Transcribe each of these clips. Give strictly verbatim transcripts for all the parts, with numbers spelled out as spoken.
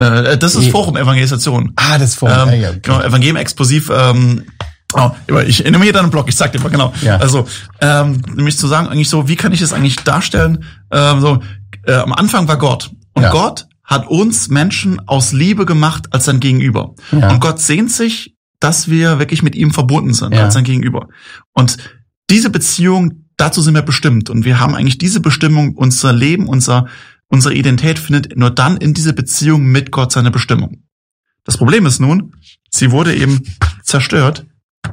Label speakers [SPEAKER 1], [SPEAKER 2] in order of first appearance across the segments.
[SPEAKER 1] Äh, das ist Forum Evangelisation.
[SPEAKER 2] Ah, das Forum.
[SPEAKER 1] Ähm,
[SPEAKER 2] ah, ja, okay.
[SPEAKER 1] Genau, Evangelium explosiv. Ähm, oh, ich nehme hier dann einen Blog, ich sag dir mal genau.
[SPEAKER 2] Ja.
[SPEAKER 1] Also, ähm, nämlich zu sagen, eigentlich so, wie kann ich das eigentlich darstellen? Ähm, so, äh, am Anfang war Gott. Und
[SPEAKER 2] Ja.
[SPEAKER 1] Gott hat uns Menschen aus Liebe gemacht als sein Gegenüber.
[SPEAKER 2] Ja.
[SPEAKER 1] Und Gott sehnt sich, dass wir wirklich mit ihm verbunden sind,
[SPEAKER 2] Ja.
[SPEAKER 1] als sein Gegenüber. Und diese Beziehung, dazu sind wir bestimmt. Und wir haben eigentlich diese Bestimmung, unser Leben, unser, unsere Identität findet nur dann in dieser Beziehung mit Gott seine Bestimmung. Das Problem ist nun, sie wurde eben zerstört,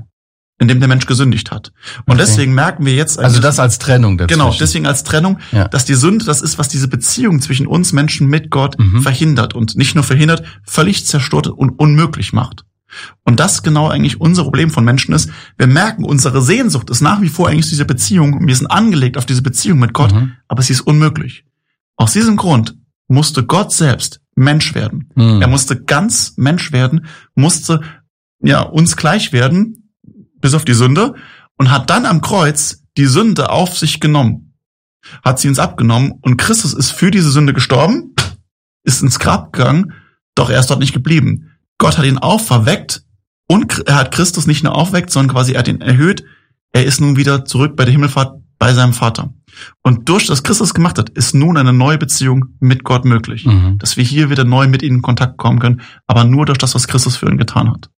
[SPEAKER 1] indem der Mensch gesündigt hat. Und
[SPEAKER 2] Okay.
[SPEAKER 1] deswegen merken wir jetzt...
[SPEAKER 2] Also das als Trennung dazwischen.
[SPEAKER 1] Genau, deswegen als Trennung,
[SPEAKER 2] Ja.
[SPEAKER 1] dass die Sünde das ist, was diese Beziehung zwischen uns Menschen mit Gott
[SPEAKER 2] Mhm.
[SPEAKER 1] verhindert. Und nicht nur verhindert, völlig zerstört und unmöglich macht. Und das genau eigentlich unser Problem von Menschen ist. Wir merken, unsere Sehnsucht ist nach wie vor eigentlich diese Beziehung. Und wir sind angelegt auf diese Beziehung mit Gott,
[SPEAKER 2] Mhm.
[SPEAKER 1] aber sie ist unmöglich. Aus diesem Grund musste Gott selbst Mensch werden.
[SPEAKER 2] Mhm.
[SPEAKER 1] Er musste ganz Mensch werden, musste ja uns gleich werden, bis auf die Sünde, und hat dann am Kreuz die Sünde auf sich genommen. Hat sie uns abgenommen und Christus ist für diese Sünde gestorben, ist ins Grab gegangen, doch er ist dort nicht geblieben. Gott hat ihn auferweckt und er hat Christus nicht nur aufweckt, sondern quasi er hat ihn erhöht. Er ist nun wieder zurück bei der Himmelfahrt bei seinem Vater. Und durch das Christus gemacht hat, ist nun eine neue Beziehung mit Gott möglich.
[SPEAKER 2] Mhm.
[SPEAKER 1] Dass wir hier wieder neu mit ihm in Kontakt kommen können, aber nur durch das, was Christus für ihn getan hat.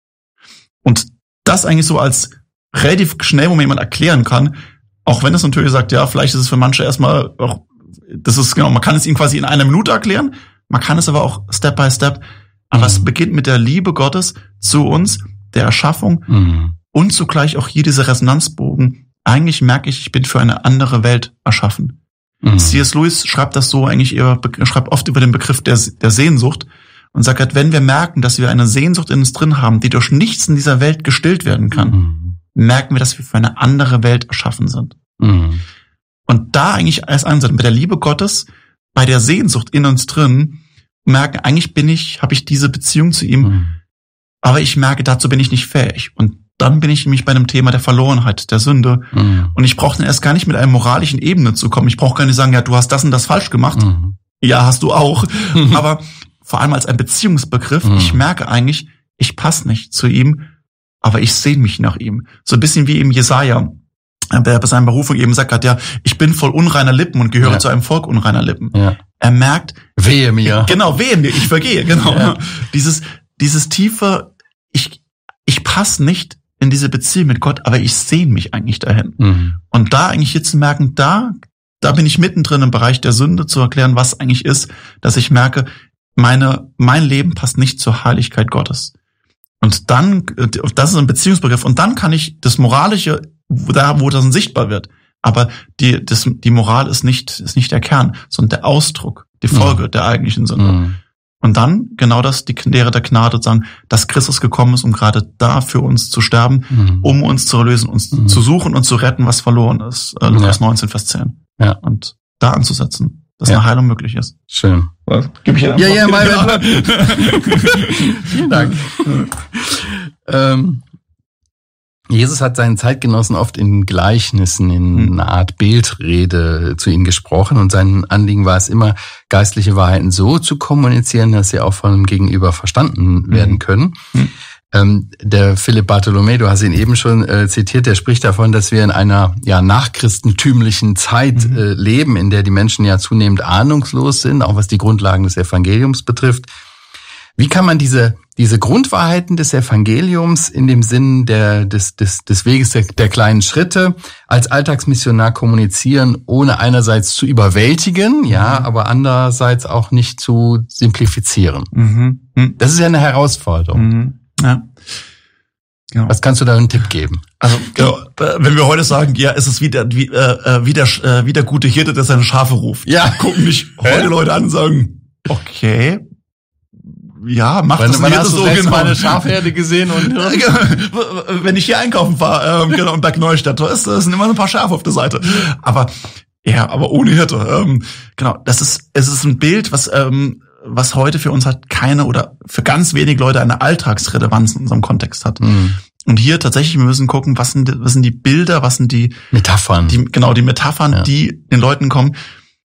[SPEAKER 1] Und das eigentlich so als relativ schnell, wo mir jemand erklären kann, auch wenn es natürlich sagt, ja, vielleicht ist es für manche erstmal auch, das ist genau, man kann es ihnen quasi in einer Minute erklären, man kann es aber auch Step by Step, aber
[SPEAKER 2] Mhm.
[SPEAKER 1] es beginnt mit der Liebe Gottes zu uns, der Erschaffung
[SPEAKER 2] Mhm.
[SPEAKER 1] und zugleich auch hier diese Resonanzbogen. Eigentlich merke ich, ich bin für eine andere Welt erschaffen.
[SPEAKER 2] Mhm.
[SPEAKER 1] C S. Lewis schreibt das so eigentlich, er schreibt oft über den Begriff der, der Sehnsucht und sagt halt, wenn wir merken, dass wir eine Sehnsucht in uns drin haben, die durch nichts in dieser Welt gestillt werden kann,
[SPEAKER 2] Mhm.
[SPEAKER 1] merken wir, dass wir für eine andere Welt erschaffen sind.
[SPEAKER 2] Mhm.
[SPEAKER 1] Und da eigentlich als Ansatz mit der Liebe Gottes, bei der Sehnsucht in uns drin, merken, eigentlich bin ich, habe ich diese Beziehung zu ihm,
[SPEAKER 2] Mhm.
[SPEAKER 1] aber ich merke, dazu bin ich nicht fähig. Und dann bin ich nämlich bei dem Thema der Verlorenheit, der Sünde.
[SPEAKER 2] Mhm.
[SPEAKER 1] Und ich brauche dann erst gar nicht mit einer moralischen Ebene zu kommen. Ich brauche gar nicht sagen, ja, du hast das und das falsch gemacht.
[SPEAKER 2] Mhm.
[SPEAKER 1] Ja, hast du auch. Aber vor allem als ein Beziehungsbegriff,
[SPEAKER 2] Mhm.
[SPEAKER 1] ich merke eigentlich, ich passe nicht zu ihm, aber ich sehne mich nach ihm. So ein bisschen wie eben Jesaja, der bei seiner Berufung eben sagt hat, ja, ich bin voll unreiner Lippen und gehöre
[SPEAKER 2] Ja.
[SPEAKER 1] zu einem Volk unreiner Lippen.
[SPEAKER 2] Ja.
[SPEAKER 1] Er merkt,
[SPEAKER 2] Wehe mir.
[SPEAKER 1] genau, wehe mir, ich vergehe, genau.
[SPEAKER 2] Ja.
[SPEAKER 1] Dieses, dieses tiefe, ich, ich passe nicht in diese Beziehung mit Gott, aber ich sehne mich eigentlich dahin.
[SPEAKER 2] Mhm.
[SPEAKER 1] Und da eigentlich hier zu merken, da, da bin ich mittendrin im Bereich der Sünde, zu erklären, was eigentlich ist, dass ich merke, meine, mein Leben passt nicht zur Heiligkeit Gottes. Und dann, das ist ein Beziehungsbegriff, und dann kann ich das Moralische, da, wo das sichtbar wird, aber die, das, die Moral ist nicht, ist nicht der Kern, sondern der Ausdruck, die Folge
[SPEAKER 2] Mhm.
[SPEAKER 1] der eigentlichen Sünde.
[SPEAKER 2] Mhm.
[SPEAKER 1] Und dann genau das, die Lehre der Gnade, sagen, dass Christus gekommen ist, um gerade da für uns zu sterben,
[SPEAKER 2] Mhm.
[SPEAKER 1] um uns zu erlösen, uns
[SPEAKER 2] Mhm.
[SPEAKER 1] zu suchen und zu retten, was verloren ist. Äh, Lukas
[SPEAKER 2] Ja.
[SPEAKER 1] neunzehn, Vers zehn.
[SPEAKER 2] Ja.
[SPEAKER 1] Und da anzusetzen, dass
[SPEAKER 2] Ja.
[SPEAKER 1] eine Heilung möglich ist.
[SPEAKER 2] Schön.
[SPEAKER 1] Gib ich
[SPEAKER 2] Ja, ja, mein Vielen Dank. ähm, Jesus hat seinen Zeitgenossen oft in Gleichnissen, in
[SPEAKER 1] Hm.
[SPEAKER 2] einer Art Bildrede zu ihnen gesprochen, und sein Anliegen war es immer, geistliche Wahrheiten so zu kommunizieren, dass sie auch von dem Gegenüber verstanden werden können.
[SPEAKER 1] Hm.
[SPEAKER 2] Ähm, der Philipp Bartholomä, du hast ihn eben schon äh, zitiert, der spricht davon, dass wir in einer ja nachchristentümlichen Zeit
[SPEAKER 1] Mhm.
[SPEAKER 2] äh, leben, in der die Menschen ja zunehmend ahnungslos sind, auch was die Grundlagen des Evangeliums betrifft. Wie kann man diese diese Grundwahrheiten des Evangeliums in dem Sinn der des des des Weges der, der kleinen Schritte als Alltagsmissionar kommunizieren, ohne einerseits zu überwältigen, ja,
[SPEAKER 1] Mhm.
[SPEAKER 2] aber andererseits auch nicht zu simplifizieren?
[SPEAKER 1] Mhm. Mhm.
[SPEAKER 2] Das ist ja eine Herausforderung.
[SPEAKER 1] Mhm. Ja. Genau.
[SPEAKER 2] Was kannst du da einen Tipp geben?
[SPEAKER 1] Also genau, äh, wenn wir heute sagen, ja, ist es wieder wie, äh, wie, der, äh, wie der gute Hirte, der seine Schafe ruft.
[SPEAKER 2] Ja.
[SPEAKER 1] Gucken mich heute Leute an und sagen, okay, ja, mach
[SPEAKER 2] Wann,
[SPEAKER 1] das
[SPEAKER 2] wann
[SPEAKER 1] nicht
[SPEAKER 2] hast
[SPEAKER 1] so
[SPEAKER 2] du das
[SPEAKER 1] genau.
[SPEAKER 2] mal eine Schafherde gesehen? Und
[SPEAKER 1] Wenn ich hier einkaufen fahre, ähm, genau, in Berg Neustadt, da ist, da sind immer ein paar Schafe auf der Seite. Aber ja, aber ohne Hirte. Ähm, genau, das ist, es ist ein Bild, was ähm, was heute für uns halt keine oder für ganz wenig Leute eine Alltagsrelevanz in unserem Kontext hat.
[SPEAKER 2] Mhm.
[SPEAKER 1] Und hier tatsächlich, wir müssen gucken, was sind, was sind die Bilder, was sind die,
[SPEAKER 2] Metaphern.
[SPEAKER 1] die genau die Metaphern,
[SPEAKER 2] Ja.
[SPEAKER 1] die den Leuten kommen.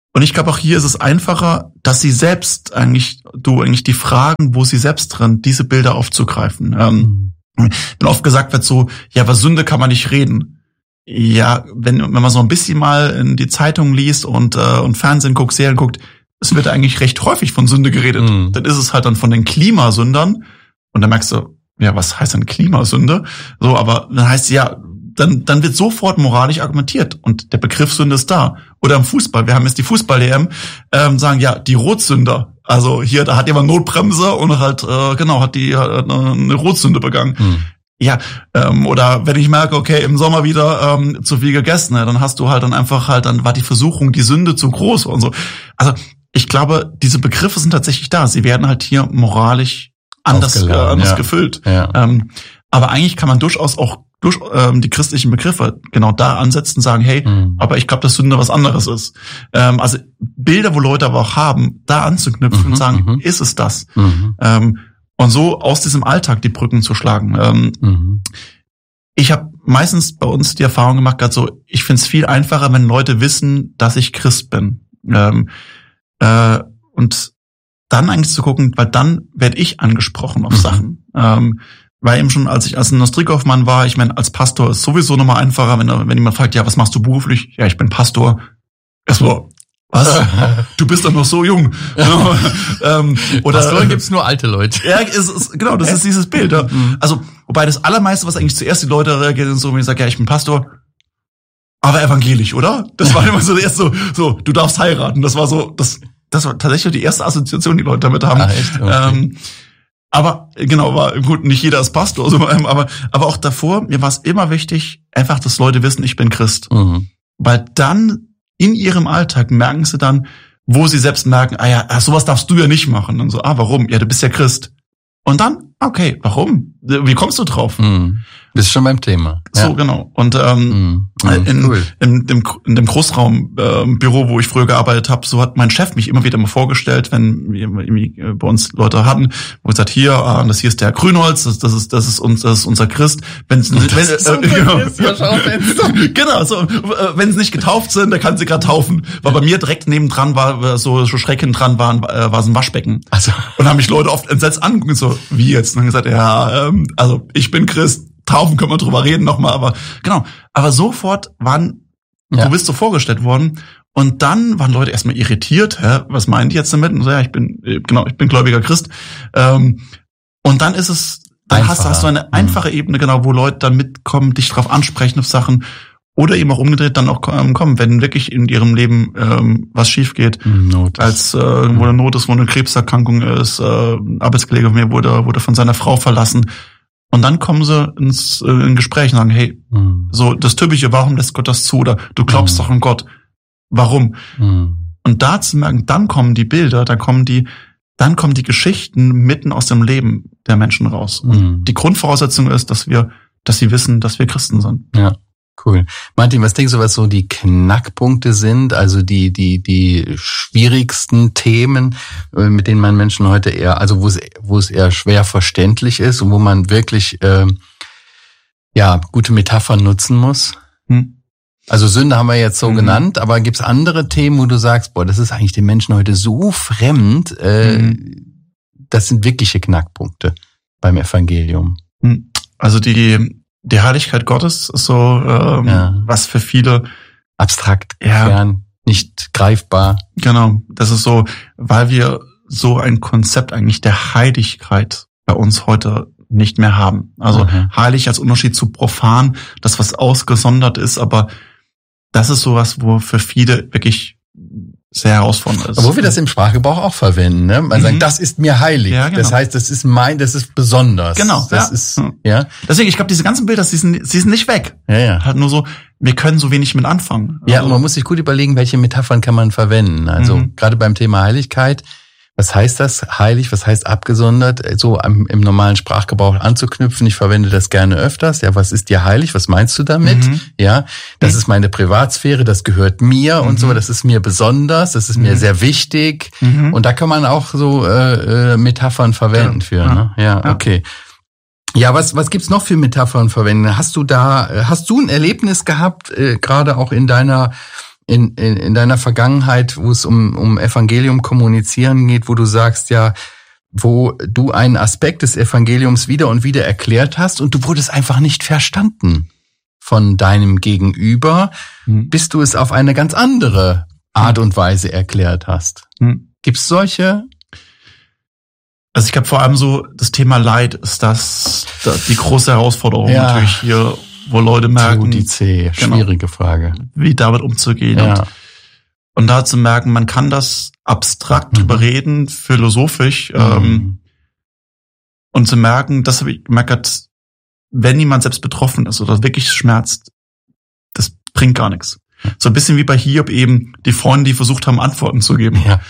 [SPEAKER 1] Und ich glaube, auch hier ist es einfacher, dass sie selbst eigentlich, du eigentlich die Fragen, wo sie selbst drin, diese Bilder aufzugreifen. Ähm, wenn oft gesagt wird so, ja, über Sünde kann man nicht reden. Ja, wenn, wenn man so ein bisschen mal in die Zeitung liest und, äh, und Fernsehen guckt, Serien guckt, es wird eigentlich recht häufig von Sünde geredet. Mhm. Dann ist es halt dann von den Klimasündern. Und dann merkst du, ja, was heißt denn Klimasünde? So, aber dann heißt es ja, dann, dann wird sofort moralisch argumentiert und der Begriff Sünde ist da. Oder im Fußball, wir haben jetzt die Fußball-E M, ähm, sagen ja, die Rotsünder. Also hier, da hat jemand Notbremse und halt, äh, genau, hat die äh, eine Rotsünde begangen. Hm. Ja, ähm, oder wenn ich merke, okay, im Sommer wieder ähm, zu viel gegessen, ne, dann hast du halt dann einfach halt, dann war die Versuchung, die Sünde zu groß und so. Also ich glaube, diese Begriffe sind tatsächlich da. Sie werden halt hier moralisch anders, äh, anders ja. gefüllt. Ja. Ähm, aber eigentlich kann man durchaus auch durch ähm, die christlichen Begriffe genau da ansetzen und sagen, hey, mhm. aber ich glaube, dass Sünde was anderes ist. Ähm, also Bilder, wo Leute aber auch haben, da anzuknüpfen mhm, und sagen, mhm. ist es das? Mhm. Ähm, und so aus diesem Alltag die Brücken zu schlagen. Ähm, mhm. Ich habe meistens bei uns die Erfahrung gemacht, gerade so, ich finde es viel einfacher, wenn Leute wissen, dass ich Christ bin. Ähm, äh, und dann eigentlich zu gucken, weil dann werde ich angesprochen auf mhm. Sachen. Ähm, Weil eben schon, als ich als Industriekaufmann war, ich meine, als Pastor ist sowieso nochmal einfacher, wenn wenn jemand fragt, ja, was machst du beruflich? Ja, ich bin Pastor. Erstmal, was? Du bist doch noch so jung. ähm, oder
[SPEAKER 2] Pastoren gibt's nur alte Leute.
[SPEAKER 1] Ja, es ist, genau, das ist dieses Bild. Ja. Also, wobei das Allermeiste, was eigentlich zuerst die Leute reagieren, ist so, wenn ich sage, ja, ich bin Pastor, aber evangelisch, oder? Das war immer so erst so, so, du darfst heiraten. Das war so, das, das war tatsächlich die erste Assoziation, die Leute damit haben.
[SPEAKER 2] Ah, echt? Okay.
[SPEAKER 1] Ähm, Aber genau, war gut, nicht jeder ist Pastor, also, aber aber auch davor, mir war es immer wichtig, einfach, dass Leute wissen, ich bin Christ. Mhm. Weil dann in ihrem Alltag merken sie dann, wo sie selbst merken, ah ja, sowas darfst du ja nicht machen. Und so, ah, warum? Ja, du bist ja Christ. Und dann, okay, warum? Wie kommst du drauf?
[SPEAKER 2] Mhm. Bist schon beim Thema.
[SPEAKER 1] So, ja. Genau. Und ähm, mhm. in, cool. in, dem, in dem Großraumbüro, äh, wo ich früher gearbeitet habe, so hat mein Chef mich immer wieder mal vorgestellt, wenn wir irgendwie bei uns Leute hatten, wo er sagt, hier, ah, das hier ist der Grünholz, das, das ist das ist uns das ist unser Christ. Wenn es äh, genau, genau, so, äh, wenn sie nicht getauft sind, dann kann sie gerade taufen. Weil bei mir direkt nebendran war so so schräg hinten dran war, äh, war so ein Waschbecken. Also und haben mich Leute oft entsetzt angeguckt, so wie jetzt, und dann gesagt, ja, ähm, also ich bin Christ. Taufen können wir drüber reden nochmal, aber genau. Aber sofort waren, ja. du bist so vorgestellt worden und dann waren Leute erstmal irritiert. Hä? Was meinen die jetzt damit? Und so, ja, ich bin, genau, ich bin gläubiger Christ. Ähm, und dann ist es, dann hast, hast du eine einfache mhm. Ebene, genau, wo Leute dann mitkommen, dich drauf ansprechen auf Sachen oder eben auch umgedreht dann auch ähm, kommen, wenn wirklich in ihrem Leben ähm, was schief geht.
[SPEAKER 2] Not
[SPEAKER 1] als äh, wo eine Not ist, wo eine Krebserkrankung ist, äh, ein Arbeitskollege von mir wurde, wurde von seiner Frau verlassen. Und dann kommen sie ins äh, in Gespräch und sagen, hey, mhm. so das Typische, warum lässt Gott das zu? Oder du glaubst mhm. doch an Gott. Warum? Mhm. Und da zu merken, dann kommen die Bilder, dann kommen die, dann kommen die Geschichten mitten aus dem Leben der Menschen raus. Und
[SPEAKER 2] mhm.
[SPEAKER 1] die Grundvoraussetzung ist, dass wir, dass sie wissen, dass wir Christen sind.
[SPEAKER 2] Ja. Cool. Martin, was denkst du, was so die Knackpunkte sind, also die die die schwierigsten Themen, mit denen man Menschen heute eher, also wo es wo es eher schwer verständlich ist und wo man wirklich äh, ja gute Metaphern nutzen muss? Hm. Also Sünde haben wir jetzt so mhm. genannt, aber gibt's andere Themen, wo du sagst, boah, das ist eigentlich den Menschen heute so fremd, äh, mhm. das sind wirkliche Knackpunkte beim Evangelium.
[SPEAKER 1] Also die Die Heiligkeit Gottes ist so, ähm, ja. was für viele
[SPEAKER 2] abstrakt,
[SPEAKER 1] ja,
[SPEAKER 2] fern, nicht greifbar.
[SPEAKER 1] Genau, das ist so, weil wir so ein Konzept eigentlich der Heiligkeit bei uns heute nicht mehr haben. Also mhm. heilig als Unterschied zu profan, das was ausgesondert ist, aber das ist sowas, wo für viele wirklich sehr herausfordernd ist.
[SPEAKER 2] Obwohl wir das im Sprachgebrauch auch verwenden, ne? Man mhm. sagt, das ist mir heilig. Ja, genau. Das heißt, das ist mein, das ist besonders.
[SPEAKER 1] Genau.
[SPEAKER 2] Das
[SPEAKER 1] ja.
[SPEAKER 2] ist, ja.
[SPEAKER 1] Deswegen, ich glaube, diese ganzen Bilder, sie sind, sie sind nicht weg.
[SPEAKER 2] Ja, ja.
[SPEAKER 1] Halt nur so, wir können so wenig mit anfangen.
[SPEAKER 2] Ja, also, und man muss sich gut überlegen, welche Metaphern kann man verwenden. Also, mhm. gerade beim Thema Heiligkeit, was heißt das? Heilig, was heißt abgesondert? So im, im normalen Sprachgebrauch anzuknüpfen. Ich verwende das gerne öfters. Ja, was ist dir heilig? Was meinst du damit? Mhm. Ja, das mhm. ist meine Privatsphäre, das gehört mir mhm. und so. Das ist mir besonders, das ist mhm. mir sehr wichtig. Mhm. Und da kann man auch so äh, Metaphern verwenden ja. für. Ja. Ne? Ja, ja, okay. Ja, was was gibt's noch für Metaphern verwenden? Hast du da, hast du ein Erlebnis gehabt, äh, gerade auch in deiner in, in, in deiner Vergangenheit, wo es um, um Evangelium kommunizieren geht, wo du sagst, ja, wo du einen Aspekt des Evangeliums wieder und wieder erklärt hast und du wurdest einfach nicht verstanden von deinem Gegenüber, hm. bis du es auf eine ganz andere Art und Weise erklärt hast. Hm. Gibt's solche?
[SPEAKER 1] Also ich glaube vor allem so, das Thema Leid ist das, das die große Herausforderung
[SPEAKER 2] ja.
[SPEAKER 1] natürlich hier, wo Leute merken,
[SPEAKER 2] die C, schwierige genau, Frage,
[SPEAKER 1] wie damit umzugehen.
[SPEAKER 2] Ja.
[SPEAKER 1] Und, und da zu merken, man kann das abstrakt mhm. überreden, philosophisch, mhm. ähm, und zu merken, das habe ich gemerkt, wenn jemand selbst betroffen ist oder wirklich schmerzt, das bringt gar nichts. So ein bisschen wie bei Hiob eben die Freunde, die versucht haben, Antworten zu geben.
[SPEAKER 2] Ja.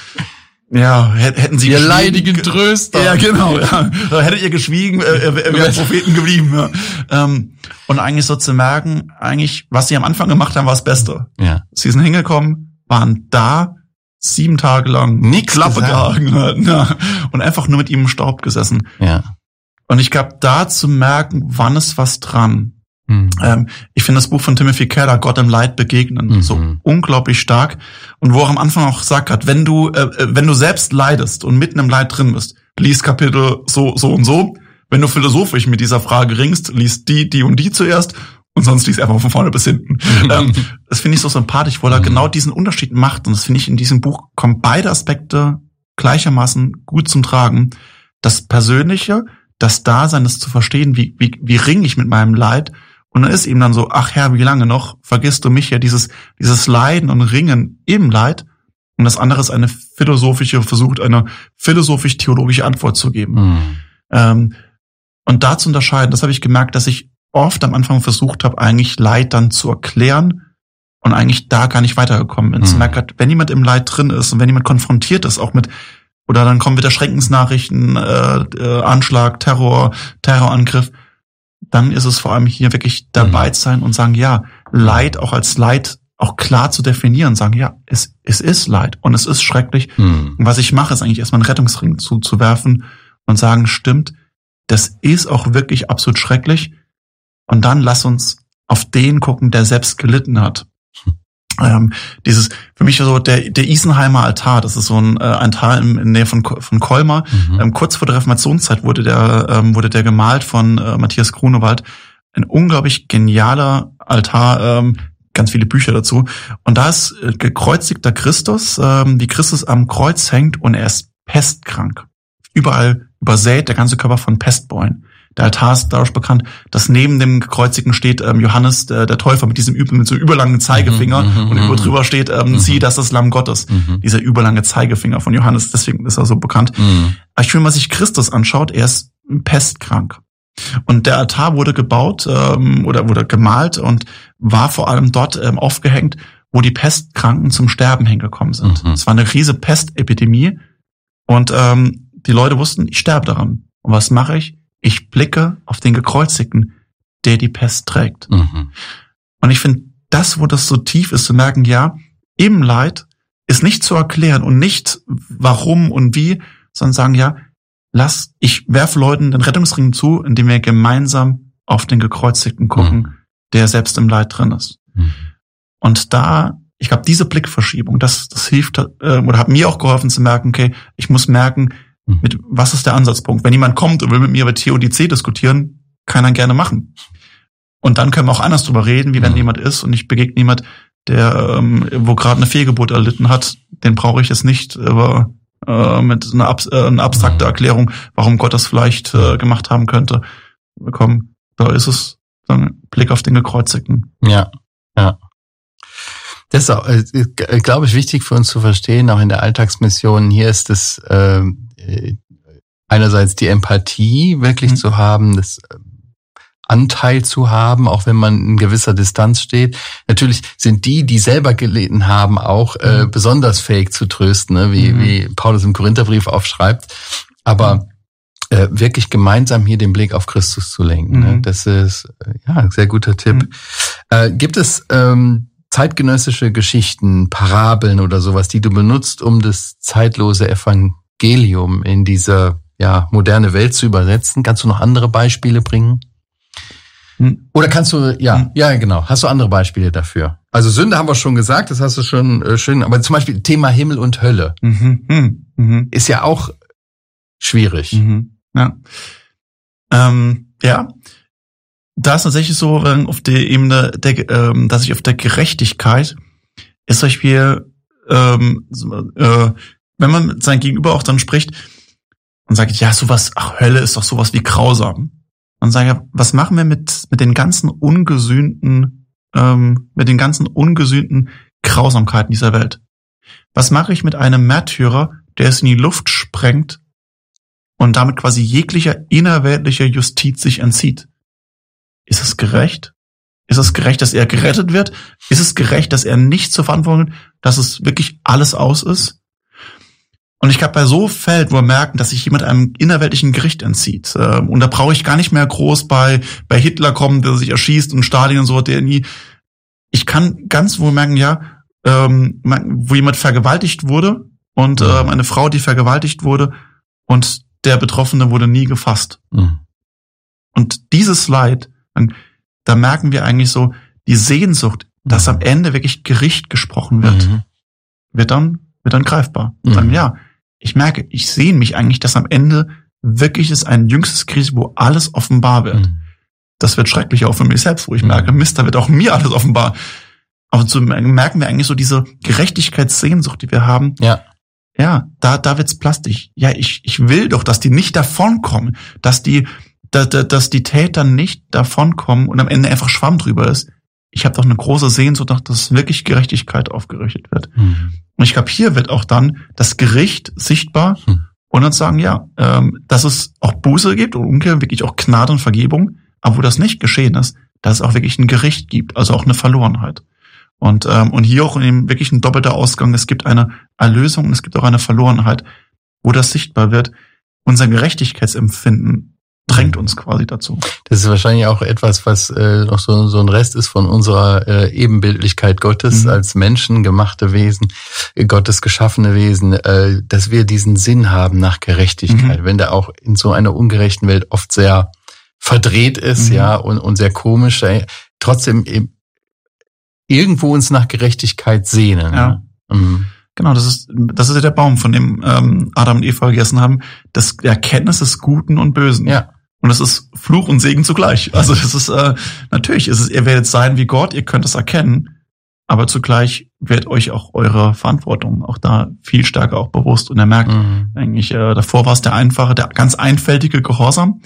[SPEAKER 1] Ja, hätten sie
[SPEAKER 2] ihr leidigen Tröster.
[SPEAKER 1] Ja, genau. Ja. Hättet ihr geschwiegen, äh, wären Propheten geblieben. Ja. Ähm, und eigentlich so zu merken, eigentlich, was sie am Anfang gemacht haben, war das Beste.
[SPEAKER 2] Ja.
[SPEAKER 1] Sie sind hingekommen, waren da, sieben Tage lang,
[SPEAKER 2] nix
[SPEAKER 1] Klappe gehangen hatten, ja, und einfach nur mit ihm im Staub gesessen.
[SPEAKER 2] Ja.
[SPEAKER 1] Und ich glaube, da zu merken, wann ist was dran. Mhm. Ähm, ich finde das Buch von Timothy Keller, Gott im Leid begegnen, mhm. so unglaublich stark. Und wo er am Anfang auch gesagt hat, wenn du, äh, wenn du selbst leidest und mitten im Leid drin bist, lies Kapitel so, so und so. Wenn du philosophisch mit dieser Frage ringst, lies die, die und die zuerst und sonst lies einfach von vorne bis hinten. Mhm. Ähm, das finde ich so sympathisch, weil er mhm. genau diesen Unterschied macht. Und das finde ich, in diesem Buch kommen beide Aspekte gleichermaßen gut zum Tragen. Das Persönliche, das Dasein, das zu verstehen, wie, wie, wie ringe ich mit meinem Leid. Und dann ist ihm dann so, ach Herr, wie lange noch? Vergisst du mich ja, dieses, dieses Leiden und Ringen im Leid. Und das andere ist eine philosophische, versucht eine philosophisch-theologische Antwort zu geben. Mhm. Ähm, und da zu unterscheiden, das habe ich gemerkt, dass ich oft am Anfang versucht habe, eigentlich Leid dann zu erklären und eigentlich da gar nicht weitergekommen bin. Mhm. Ich merke, wenn jemand im Leid drin ist und wenn jemand konfrontiert ist, auch mit, oder dann kommen wieder Schreckensnachrichten, äh, äh, Anschlag, Terror, Terrorangriff, dann ist es vor allem hier wirklich dabei zu sein und sagen, ja, Leid auch als Leid auch klar zu definieren, sagen, ja, es, es ist Leid und es ist schrecklich. Mhm. Und was ich mache, ist eigentlich erstmal einen Rettungsring zuzuwerfen und sagen, stimmt, das ist auch wirklich absolut schrecklich. Und dann lass uns auf den gucken, der selbst gelitten hat. Mhm. Ähm, dieses, für mich so der, der Isenheimer Altar, das ist so ein äh, Altar in, in Nähe von, von Colmar. Mhm. Ähm, kurz vor der Reformationszeit wurde der, ähm, wurde der gemalt von äh, Matthias Grunewald. Ein unglaublich genialer Altar, ähm, ganz viele Bücher dazu. Und da ist äh, gekreuzigter Christus, ähm, wie Christus am Kreuz hängt und er ist pestkrank. Überall übersät der ganze Körper von Pestbeulen. Der Altar ist dadurch bekannt, dass neben dem Gekreuzigten steht ähm, Johannes, der, der Täufer, mit diesem mit so überlangen Zeigefinger mhm, und über drüber steht, ähm, mhm. sieh, das ist das Lamm Gottes. Mhm. Dieser überlange Zeigefinger von Johannes, deswegen ist er so bekannt. Mhm. Aber ich finde, wenn man sich Christus anschaut, er ist pestkrank. Und der Altar wurde gebaut ähm, oder wurde gemalt und war vor allem dort ähm, aufgehängt, wo die Pestkranken zum Sterben hingekommen sind. Mhm. Es war eine riesige Pestepidemie und ähm, die Leute wussten, ich sterbe daran. Und was mache ich? Ich blicke auf den Gekreuzigten, der die Pest trägt. Mhm. Und ich finde, das, wo das so tief ist, zu merken, ja, im Leid ist nicht zu erklären und nicht warum und wie, sondern sagen, ja, lass, ich werfe Leuten den Rettungsring zu, indem wir gemeinsam auf den Gekreuzigten gucken, mhm. der selbst im Leid drin ist. Mhm. Und da, ich glaube, diese Blickverschiebung, das, das hilft, äh, oder hat mir auch geholfen zu merken, okay, ich muss merken, mit was ist der Ansatzpunkt? Wenn jemand kommt und will mit mir über Theodizee diskutieren, kann er gerne machen. Und dann können wir auch anders drüber reden, wie wenn mhm. jemand ist und ich begegne jemand, der ähm, wo gerade eine Fehlgeburt erlitten hat, den brauche ich jetzt nicht über äh, mit einer, Ab äh, einer abstrakte mhm. Erklärung, warum Gott das vielleicht äh, gemacht haben könnte. Komm, da ist es, dann Blick auf den Gekreuzigten.
[SPEAKER 2] Ja, ja. Das ist auch, äh, glaube ich, wichtig für uns zu verstehen, auch in der Alltagsmission. Hier ist es äh, einerseits die Empathie wirklich mhm. zu haben, das Anteil zu haben, auch wenn man in gewisser Distanz steht. Natürlich sind die, die selber gelitten haben, auch mhm. äh, besonders fähig zu trösten, ne? wie, mhm. wie Paulus im Korintherbrief aufschreibt. Aber äh, wirklich gemeinsam hier den Blick auf Christus zu lenken. Mhm. Ne? Das ist äh, ja ein sehr guter Tipp. Mhm. Äh, gibt es ähm, zeitgenössische Geschichten, Parabeln oder sowas, die du benutzt, um das zeitlose Evangelium in diese ja moderne Welt zu übersetzen? Kannst du noch andere Beispiele bringen? Hm. Oder kannst du, ja, hm. ja, genau. Hast du andere Beispiele dafür? Also Sünde haben wir schon gesagt, das hast du schon äh, schön, aber zum Beispiel Thema Himmel und Hölle
[SPEAKER 1] Mhm. Mhm. Mhm.
[SPEAKER 2] ist ja auch schwierig.
[SPEAKER 1] Mhm. Ja. Ähm, ja. Da ist tatsächlich so ähm, auf der Ebene, der, ähm, dass ich auf der Gerechtigkeit ist zum Beispiel, ähm, so, äh, wenn man mit seinem Gegenüber auch dann spricht und sagt, ja, sowas, ach, Hölle ist doch sowas wie grausam. Dann sage ich, was machen wir mit mit den ganzen ungesühnten, ähm, mit den ganzen ungesühnten Grausamkeiten dieser Welt? Was mache ich mit einem Märtyrer, der es in die Luft sprengt und damit quasi jeglicher innerweltlicher Justiz sich entzieht? Ist es gerecht? Ist es gerecht, dass er gerettet wird? Ist es gerecht, dass er nicht zur Verantwortung hat, dass es wirklich alles aus ist? Und ich glaube, bei so Fällen, wo wir merken, dass sich jemand einem innerweltlichen Gericht entzieht, äh, und da brauche ich gar nicht mehr groß bei bei Hitler kommen, der sich erschießt und Stalin und so, der nie. Ich kann ganz wohl merken, ja, ähm, wo jemand vergewaltigt wurde und
[SPEAKER 2] Mhm.
[SPEAKER 1] ähm, eine Frau, die vergewaltigt wurde und der Betroffene wurde nie gefasst.
[SPEAKER 2] Mhm.
[SPEAKER 1] Und dieses Leid, dann, da merken wir eigentlich so die Sehnsucht, dass
[SPEAKER 2] Mhm.
[SPEAKER 1] am Ende wirklich Gericht gesprochen wird,
[SPEAKER 2] Mhm.
[SPEAKER 1] wird dann wird dann greifbar.
[SPEAKER 2] Mhm.
[SPEAKER 1] Sagen, ja, ich merke, ich sehne mich eigentlich, dass am Ende wirklich ist ein jüngstes Gericht, wo alles offenbar wird.
[SPEAKER 2] Mhm.
[SPEAKER 1] Das wird schrecklich auch für mich selbst, wo ich
[SPEAKER 2] Mhm.
[SPEAKER 1] merke, Mist, da wird auch mir alles offenbar. Aber zu merken wir eigentlich so diese Gerechtigkeitssehnsucht, die wir haben.
[SPEAKER 2] Ja.
[SPEAKER 1] Ja, da, da wird's plastisch. Ja, ich, ich will doch, dass die nicht davonkommen, dass die, da, da, dass die Täter nicht davonkommen und am Ende einfach Schwamm drüber ist. Ich habe doch eine große Sehnsucht, dass wirklich Gerechtigkeit aufgerichtet wird.
[SPEAKER 2] Mhm.
[SPEAKER 1] Und ich glaube, hier wird auch dann das Gericht sichtbar
[SPEAKER 2] Hm.
[SPEAKER 1] und dann sagen, ja, ähm, dass es auch Buße gibt und umgekehrt wirklich auch Gnade und Vergebung, aber wo das nicht geschehen ist, dass es auch wirklich ein Gericht gibt, also auch eine Verlorenheit. Und ähm, und hier auch eben wirklich ein doppelter Ausgang. Es gibt eine Erlösung und es gibt auch eine Verlorenheit, wo das sichtbar wird. Unser Gerechtigkeitsempfinden drängt uns quasi dazu.
[SPEAKER 2] Das ist wahrscheinlich auch etwas, was äh, noch so, so ein Rest ist von unserer äh, Ebenbildlichkeit Gottes
[SPEAKER 1] Mhm.
[SPEAKER 2] als Menschen gemachte Wesen, äh, Gottes geschaffene Wesen, äh, dass wir diesen Sinn haben nach Gerechtigkeit,
[SPEAKER 1] Mhm.
[SPEAKER 2] wenn der auch in so einer ungerechten Welt oft sehr verdreht ist,
[SPEAKER 1] Mhm.
[SPEAKER 2] ja, und, und sehr komisch, äh, trotzdem eben irgendwo uns nach Gerechtigkeit sehnen.
[SPEAKER 1] Ja.
[SPEAKER 2] Mhm.
[SPEAKER 1] Genau, das ist das ist ja der Baum, von dem ähm, Adam und Eva gegessen haben. Das die Erkenntnis des Guten und Bösen.
[SPEAKER 2] Ja.
[SPEAKER 1] Und das ist Fluch und Segen zugleich. Also das ist äh, natürlich, ist es, ihr werdet sein wie Gott, ihr könnt es erkennen, aber zugleich wird euch auch eure Verantwortung auch da viel stärker auch bewusst. Und er merkt
[SPEAKER 2] Mhm.
[SPEAKER 1] eigentlich, äh, davor war es der einfache, der ganz einfältige Gehorsam.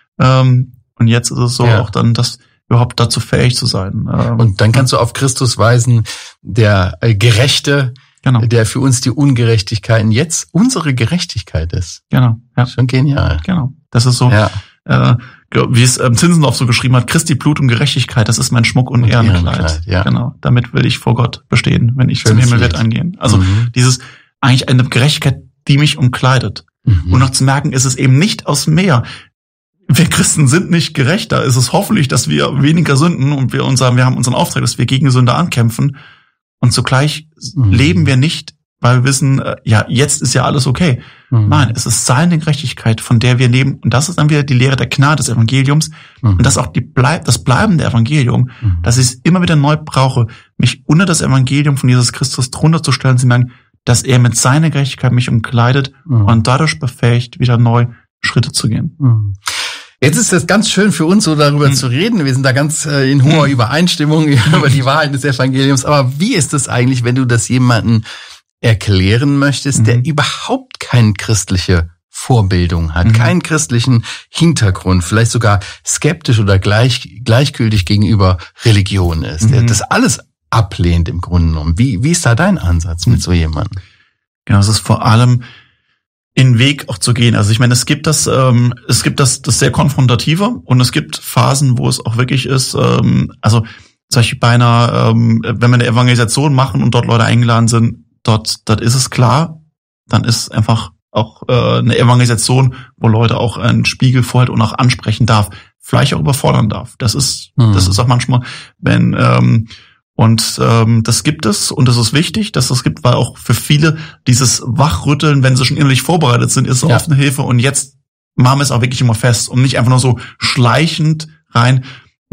[SPEAKER 1] Ähm, und jetzt ist es so
[SPEAKER 2] Ja.
[SPEAKER 1] auch dann, das überhaupt dazu fähig zu sein. Ähm,
[SPEAKER 2] Und dann kannst du auf Christus weisen, der äh, Gerechte,
[SPEAKER 1] genau,
[SPEAKER 2] der für uns die Ungerechtigkeiten jetzt unsere Gerechtigkeit ist.
[SPEAKER 1] genau, ja,
[SPEAKER 2] Schon genial.
[SPEAKER 1] genau. Das ist so.
[SPEAKER 2] Ja.
[SPEAKER 1] Äh, wie es ähm, Zinsendorf so geschrieben hat, Christi Blut und Gerechtigkeit, das ist mein Schmuck und,
[SPEAKER 2] Und
[SPEAKER 1] Ehrenkleid.
[SPEAKER 2] Ehrenkleid, ja.
[SPEAKER 1] Genau, damit will ich vor Gott bestehen, wenn ich
[SPEAKER 2] Schönes
[SPEAKER 1] zum Himmel
[SPEAKER 2] Lied.
[SPEAKER 1] wird eingehen. Also
[SPEAKER 2] Mhm.
[SPEAKER 1] dieses, eigentlich eine Gerechtigkeit, die mich umkleidet.
[SPEAKER 2] Mhm.
[SPEAKER 1] Und noch zu merken, ist es eben nicht aus mehr. Wir Christen sind nicht gerechter. Es ist hoffentlich, dass wir weniger sünden und wir unser, wir haben unseren Auftrag, dass wir gegen Sünde ankämpfen. Und zugleich
[SPEAKER 2] Mhm.
[SPEAKER 1] leben wir nicht, weil wir wissen, äh, ja, jetzt ist ja alles okay.
[SPEAKER 2] Mhm.
[SPEAKER 1] Nein, es ist seine Gerechtigkeit, von der wir leben. Und das ist dann wieder die Lehre der Gnade des Evangeliums.
[SPEAKER 2] Mhm.
[SPEAKER 1] Und das ist auch die bleib, das bleibende Evangelium,
[SPEAKER 2] Mhm.
[SPEAKER 1] dass ich es immer wieder neu brauche, mich unter das Evangelium von Jesus Christus drunter zu stellen, zu merken, dass er mit seiner Gerechtigkeit mich umkleidet
[SPEAKER 2] Mhm.
[SPEAKER 1] und dadurch befähigt, wieder neu Schritte zu gehen.
[SPEAKER 2] Mhm. Jetzt ist es ganz schön für uns, so darüber
[SPEAKER 1] Mhm.
[SPEAKER 2] zu reden. Wir sind da ganz äh, in hoher Übereinstimmung über die Wahrheit des Evangeliums. Aber wie ist es eigentlich, wenn du das jemanden erklären möchtest, der
[SPEAKER 1] Mhm.
[SPEAKER 2] überhaupt keine christliche Vorbildung hat,
[SPEAKER 1] Mhm.
[SPEAKER 2] keinen christlichen Hintergrund, vielleicht sogar skeptisch oder gleich, gleichgültig gegenüber Religion ist, der
[SPEAKER 1] Mhm.
[SPEAKER 2] das alles ablehnt im Grunde genommen. Wie, wie ist da dein Ansatz mit so jemandem?
[SPEAKER 1] Genau, es ist vor allem in Weg auch zu gehen. Also ich meine, es gibt das, ähm, es gibt das, das sehr konfrontative und es gibt Phasen, wo es auch wirklich ist, ähm, also zum Beispiel bei einer, ähm, wenn wir eine Evangelisation machen und dort Leute eingeladen sind, dort, dort ist es klar, dann ist einfach auch äh, eine Evangelisation, wo Leute auch einen Spiegel vorhalten und auch ansprechen darf, vielleicht auch überfordern darf. Das ist,
[SPEAKER 2] Mhm.
[SPEAKER 1] das ist auch manchmal, wenn ähm, und ähm, das gibt es und das ist wichtig, dass es gibt, weil auch für viele dieses Wachrütteln, wenn sie schon innerlich vorbereitet sind, ist
[SPEAKER 2] Ja.
[SPEAKER 1] oft eine Hilfe und jetzt machen wir es auch wirklich immer fest und nicht einfach nur so schleichend rein.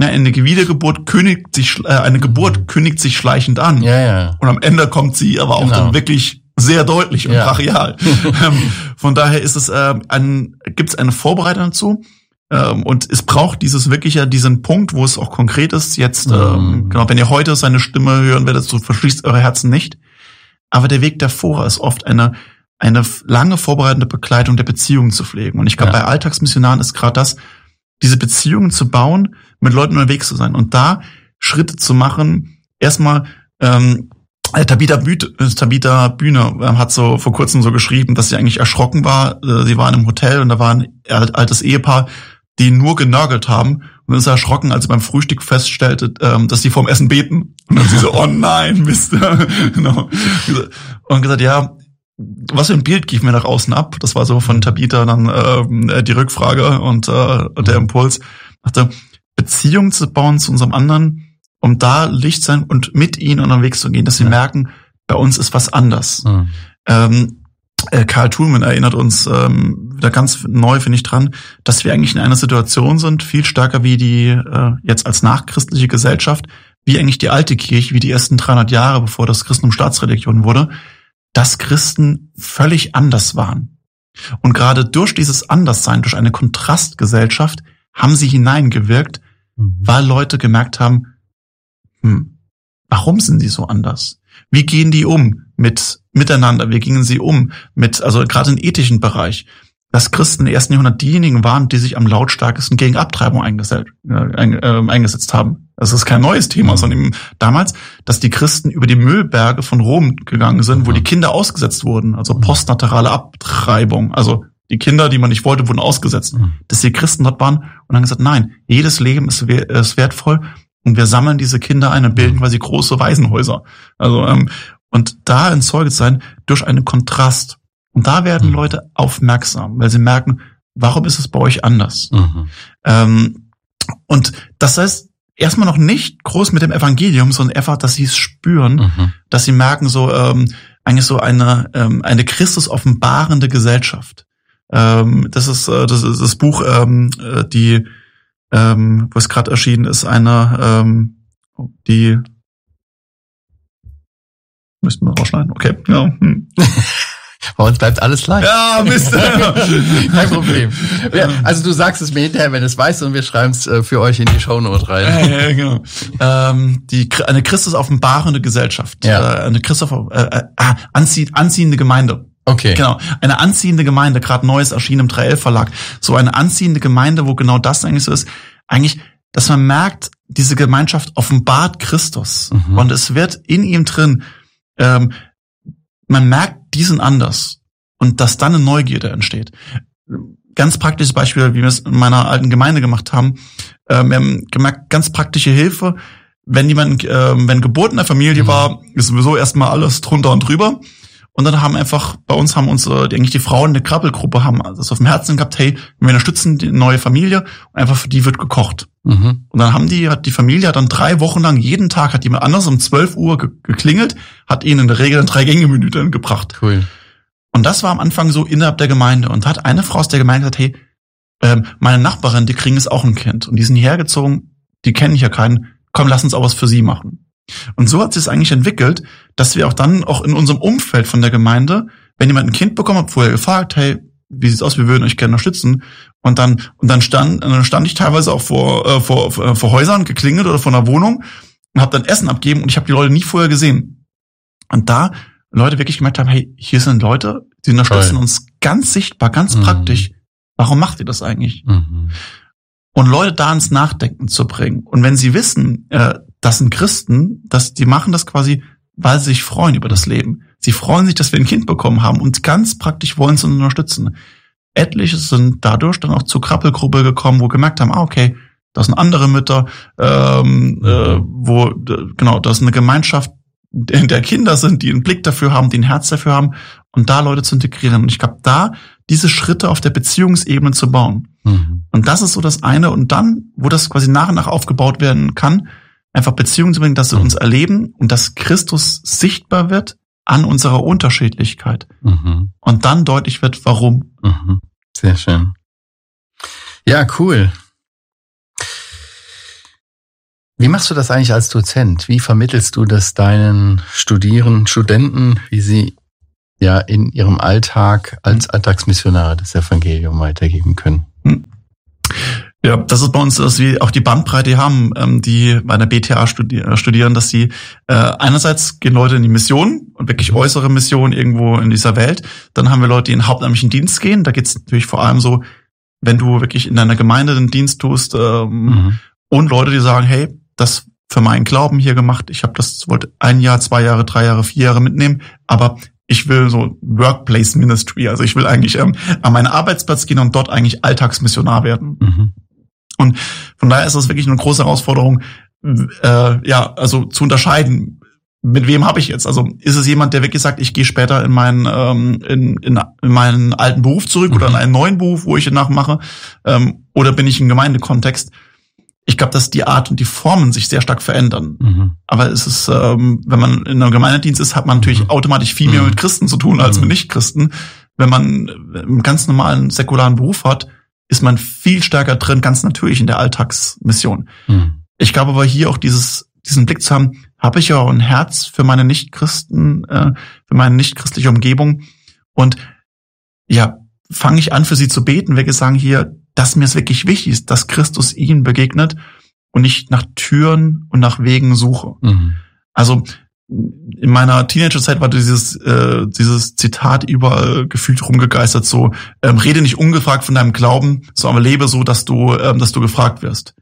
[SPEAKER 1] Ja, eine Wiedergeburt kündigt sich, äh, eine Geburt kündigt sich schleichend an.
[SPEAKER 2] Ja, ja.
[SPEAKER 1] Und am Ende kommt sie aber auch
[SPEAKER 2] Genau.
[SPEAKER 1] dann wirklich sehr deutlich und
[SPEAKER 2] Ja.
[SPEAKER 1] brachial. Von daher ist es äh, ein, gibt es eine Vorbereitung dazu. Ähm, und es braucht dieses wirklich ja diesen Punkt, wo es auch konkret ist. Jetzt,
[SPEAKER 2] Mhm.
[SPEAKER 1] ähm, genau, wenn ihr heute seine Stimme hören werdet, so verschließt eure Herzen nicht. Aber der Weg davor ist oft eine eine lange vorbereitende Begleitung der Beziehungen zu pflegen. Und ich glaube,
[SPEAKER 2] Ja.
[SPEAKER 1] bei Alltagsmissionaren ist gerade das, diese Beziehungen zu bauen, mit Leuten unterwegs zu sein und da Schritte zu machen. Erstmal, ähm, Tabitha, Büte, Tabitha Bühne äh, hat so vor kurzem so geschrieben, dass sie eigentlich erschrocken war. Äh, sie war in einem Hotel und da war ein altes Ehepaar, die nur genörgelt haben. Und dann ist er erschrocken, als sie beim Frühstück feststellte, ähm, dass sie vorm Essen beten. Und dann sie so, oh nein, Mist. Genau. Und gesagt, ja, was für ein Bild geht mir nach außen ab? Das war so von Tabitha dann äh, die Rückfrage und äh, der Impuls. Dachte, Beziehungen zu bauen zu unserem anderen, um da Licht sein und mit ihnen unterwegs zu gehen, dass sie
[SPEAKER 2] ja.
[SPEAKER 1] merken, bei uns ist was anders.
[SPEAKER 2] Mhm.
[SPEAKER 1] Ähm, äh, Karl Thulmann erinnert uns ähm, wieder ganz neu, finde ich, dran, dass wir eigentlich in einer Situation sind, viel stärker wie die äh, jetzt als nachchristliche Gesellschaft, wie eigentlich die alte Kirche, wie die ersten dreihundert Jahre, bevor das Christentum Staatsreligion wurde, dass Christen völlig anders waren. Und gerade durch dieses Anderssein, durch eine Kontrastgesellschaft, haben sie hineingewirkt,
[SPEAKER 2] Mhm.
[SPEAKER 1] weil Leute gemerkt haben, hm, warum sind sie so anders? Wie gehen die um mit miteinander? Wie gingen sie um mit, also gerade im ethischen Bereich, dass Christen im ersten Jahrhundert diejenigen waren, die sich am lautstarkesten gegen Abtreibung eingesetzt, äh, eingesetzt haben. Das ist kein neues Thema, sondern eben damals, dass die Christen über die Müllberge von Rom gegangen sind, wo die Kinder ausgesetzt wurden, also postnaturale Abtreibung, also die Kinder, die man nicht wollte, wurden ausgesetzt. Dass die Christen dort waren und haben gesagt, nein, jedes Leben ist, ist wertvoll und wir sammeln diese Kinder ein und bilden quasi große Waisenhäuser. Also ähm, und da entzeugt sein durch einen Kontrast. Und da werden mhm. Leute aufmerksam, weil sie merken, warum ist es bei euch anders? Mhm. Ähm, und das heißt, erstmal noch nicht groß mit dem Evangelium, sondern einfach, dass sie es spüren, mhm. dass sie merken, so ähm, eigentlich so eine ähm, eine Christus offenbarende Gesellschaft. Ähm, das ist äh, das ist das Buch, ähm, die ähm, was gerade erschienen ist, eine ähm, die müssten wir rausschneiden. Okay, ja. Hm.
[SPEAKER 2] Bei uns bleibt alles gleich.
[SPEAKER 1] Ja, Mist.
[SPEAKER 2] Kein Problem. Ja, also du sagst es mir hinterher, wenn du es weißt, und wir schreiben es für euch in die Shownote rein.
[SPEAKER 1] Ja, ja, genau. ähm, die, eine Christus offenbarende Gesellschaft. Ja. Äh, eine Christus äh, äh, anzie, anziehende Gemeinde.
[SPEAKER 2] Okay.
[SPEAKER 1] Genau. Eine anziehende Gemeinde, gerade Neues erschienen im drei elf Verlag. So eine anziehende Gemeinde, wo genau das eigentlich so ist. Eigentlich, dass man merkt, diese Gemeinschaft offenbart Christus. Mhm. Und es wird in ihm drin, ähm, man merkt, die sind anders. Und dass dann eine Neugierde entsteht. Ganz praktisches Beispiel, wie wir es in meiner alten Gemeinde gemacht haben. Ähm, wir haben gemerkt, ganz praktische Hilfe. Wenn jemand, ähm, wenn Geburt in der Familie mhm. war, ist sowieso erstmal alles drunter und drüber. Und dann haben einfach, bei uns haben uns äh, eigentlich die Frauen eine Krabbelgruppe haben das auf dem Herzen gehabt, hey, wir unterstützen die neue Familie und einfach für die wird gekocht. Mhm. Und dann haben die, hat die Familie hat dann drei Wochen lang, jeden Tag hat jemand anders um zwölf Uhr ge- geklingelt, hat ihnen in der Regel ein Drei-Gänge-Menü dann gebracht.
[SPEAKER 2] Cool.
[SPEAKER 1] Und das war am Anfang so innerhalb der Gemeinde. Und hat eine Frau aus der Gemeinde gesagt, hey, ähm, meine Nachbarin, die kriegen jetzt auch ein Kind. Und die sind hierher gezogen, die kennen ja keinen, komm, lass uns auch was für sie machen. Und so hat sich es eigentlich entwickelt, dass wir auch dann auch in unserem Umfeld von der Gemeinde, wenn jemand ein Kind bekommen hat, vorher gefragt, hey, wie sieht's aus, wir würden euch gerne unterstützen. Und dann und dann stand dann stand ich teilweise auch vor äh, vor vor Häusern geklingelt oder vor einer Wohnung und habe dann Essen abgegeben und ich habe die Leute nie vorher gesehen. Und da Leute wirklich gemerkt haben, hey, hier sind Leute, die unterstützen Toll. uns ganz sichtbar, ganz mhm. praktisch. Warum macht ihr das eigentlich? Mhm. Und Leute da ins Nachdenken zu bringen. Und wenn sie wissen, äh, das sind Christen, dass die machen das quasi, weil sie sich freuen über das Leben. Sie freuen sich, dass wir ein Kind bekommen haben und ganz praktisch wollen sie uns unterstützen. Etliche sind dadurch dann auch zur Krabbelgruppe gekommen, wo gemerkt haben, ah, okay, das sind andere Mütter, ähm, äh, wo, genau, das ist eine Gemeinschaft, in der Kinder sind, die einen Blick dafür haben, die ein Herz dafür haben und da Leute zu integrieren. Und ich glaube, da diese Schritte auf der Beziehungsebene zu bauen. Mhm. Und das ist so das eine. Und dann, wo das quasi nach und nach aufgebaut werden kann, einfach Beziehungen zu bringen, dass sie mhm. uns erleben und dass Christus sichtbar wird an unserer Unterschiedlichkeit. Mhm. Und dann deutlich wird, warum.
[SPEAKER 2] Mhm. Sehr schön. Ja, cool. Wie machst du das eigentlich als Dozent? Wie vermittelst du das deinen Studierenden, Studenten, wie sie ja in ihrem Alltag als Alltagsmissionare das Evangelium weitergeben können?
[SPEAKER 1] Ja, das ist bei uns, dass wir auch die Bandbreite haben, die bei der B T A studieren, dass sie äh, einerseits gehen Leute in die Mission und wirklich äußere Mission irgendwo in dieser Welt. Dann haben wir Leute, die in den hauptamtlichen Dienst gehen. Da geht es natürlich vor allem so, wenn du wirklich in deiner Gemeinde den Dienst tust, ähm, mhm. und Leute, die sagen, hey, das für meinen Glauben hier gemacht. Ich habe das, wollte ein Jahr, zwei Jahre, drei Jahre, vier Jahre mitnehmen, aber ich will so Workplace Ministry, also ich will eigentlich ähm, an meinen Arbeitsplatz gehen und dort eigentlich Alltagsmissionar werden. Mhm. Und von daher ist das wirklich eine große Herausforderung, äh, ja, also zu unterscheiden, mit wem habe ich jetzt? Also ist es jemand, der wirklich sagt, ich gehe später in meinen ähm, in, in, in meinen alten Beruf zurück, mhm. oder in einen neuen Beruf, wo ich ihn nachmache, ähm, oder bin ich im Gemeindekontext? Ich glaube, dass die Art und die Formen sich sehr stark verändern. Mhm. Aber es ist, ähm, wenn man in einem Gemeindedienst ist, hat man natürlich mhm. automatisch viel mehr mhm. mit Christen zu tun als mhm. mit Nichtchristen. Wenn man einen ganz normalen säkularen Beruf hat, ist man viel stärker drin, ganz natürlich in der Alltagsmission. Mhm. Ich glaube aber hier auch dieses, diesen Blick zu haben, habe ich ja auch ein Herz für meine Nichtchristen, äh, für meine nichtchristliche Umgebung. Und ja, fange ich an, für sie zu beten, wirklich sagen hier, dass mir es wirklich wichtig ist, dass Christus ihnen begegnet und nicht nach Türen und nach Wegen suche. Mhm. Also in meiner Teenagerzeit war dieses äh, dieses Zitat überall gefühlt rumgegeistert, so ähm, rede nicht ungefragt von deinem Glauben, so aber lebe so, dass du ähm, dass du gefragt wirst.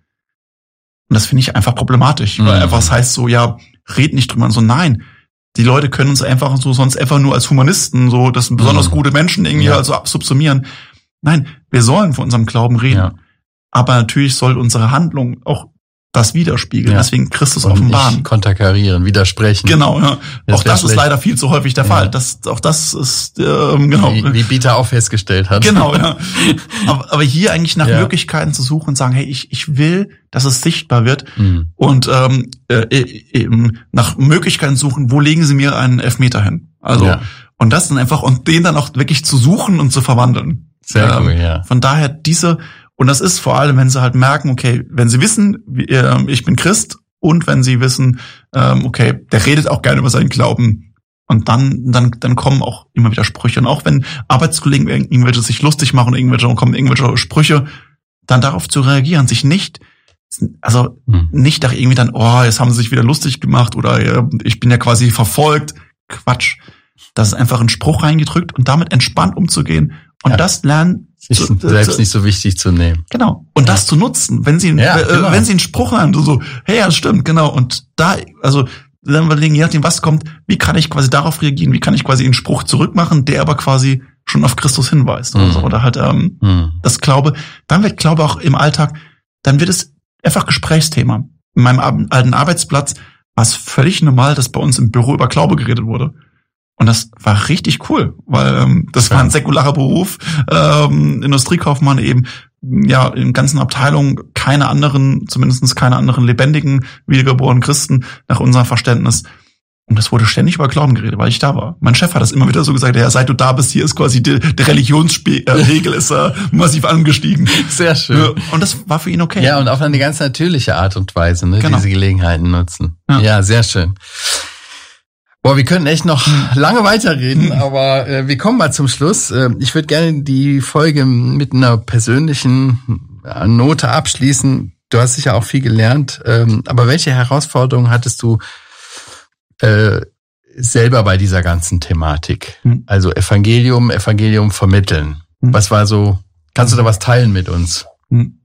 [SPEAKER 1] Und das finde ich einfach problematisch, mhm. weil einfach es heißt so, ja, red nicht drüber, und so nein. Die Leute können uns einfach so sonst einfach nur als Humanisten, so das sind besonders mhm. gute Menschen irgendwie ja. also subsumieren. Nein, wir sollen von unserem Glauben reden. Ja. Aber natürlich soll unsere Handlung auch das widerspiegeln. Ja. Deswegen Christus und offenbaren.
[SPEAKER 2] Nicht konterkarieren, widersprechen.
[SPEAKER 1] Genau, ja. Das auch das schlecht. Ist leider viel zu häufig der ja. Fall. Das, auch das ist, ähm, genau.
[SPEAKER 2] Wie, wie Bieter auch festgestellt hat.
[SPEAKER 1] Genau, ja. aber, aber hier eigentlich nach ja. Möglichkeiten zu suchen und sagen, hey, ich, ich will, dass es sichtbar wird. Mhm. Und ähm, äh, eben nach Möglichkeiten suchen, wo legen Sie mir einen Elfmeter hin? Also, ja. und das dann einfach, und den dann auch wirklich zu suchen und zu verwandeln.
[SPEAKER 2] Sehr ähm, cool, ja.
[SPEAKER 1] Von daher diese, und das ist vor allem, wenn sie halt merken, okay, wenn sie wissen, wie, äh, ich bin Christ, und wenn sie wissen, ähm, okay, der redet auch gerne über seinen Glauben, und dann dann dann kommen auch immer wieder Sprüche. Und auch wenn Arbeitskollegen irgendwelche sich lustig machen, irgendwelche kommen irgendwelche Sprüche, dann darauf zu reagieren, sich nicht, also hm. nicht nach irgendwie dann, oh, jetzt haben sie sich wieder lustig gemacht, oder äh, ich bin ja quasi verfolgt. Quatsch. Das ist einfach ein Spruch reingedrückt und damit entspannt umzugehen. Und ja. das lernen,
[SPEAKER 2] sich zu, selbst zu, nicht so wichtig zu nehmen.
[SPEAKER 1] Genau. Und ja. das zu nutzen, wenn sie, ja, äh, genau. wenn sie einen Spruch haben, so, so, hey, ja, das stimmt, genau. Und da, also, dann überlegen, je nachdem, was kommt, wie kann ich quasi darauf reagieren, wie kann ich quasi einen Spruch zurückmachen, der aber quasi schon auf Christus hinweist, mhm. oder so, oder halt, ähm, mhm. das Glaube. Dann wird Glaube auch im Alltag, dann wird es einfach Gesprächsthema. In meinem alten Arbeitsplatz war es völlig normal, dass bei uns im Büro über Glaube geredet wurde. Und das war richtig cool, weil ähm, das ja. war ein säkularer Beruf, ähm, Industriekaufmann eben, ja, in ganzen Abteilungen keine anderen, zumindest keine anderen lebendigen, wiedergeborenen Christen nach unserem Verständnis. Und das wurde ständig über Glauben geredet, weil ich da war. Mein Chef hat das immer wieder so gesagt, ja, seit du da bist, hier ist quasi die, die Religionsregel ist äh, massiv angestiegen.
[SPEAKER 2] Sehr schön.
[SPEAKER 1] Und das war für ihn okay.
[SPEAKER 2] Ja, und auf eine ganz natürliche Art und Weise, ne, genau. diese Gelegenheiten nutzen. Ja, ja, sehr schön. Boah, wir können echt noch lange weiterreden, aber äh, wir kommen mal zum Schluss. Äh, ich würde gerne die Folge mit einer persönlichen äh, Note abschließen. Du hast sicher auch viel gelernt, ähm, aber welche Herausforderungen hattest du äh, selber bei dieser ganzen Thematik? Hm. Also Evangelium, Evangelium vermitteln. Hm. Was war so, kannst du da was teilen mit uns?
[SPEAKER 1] Hm.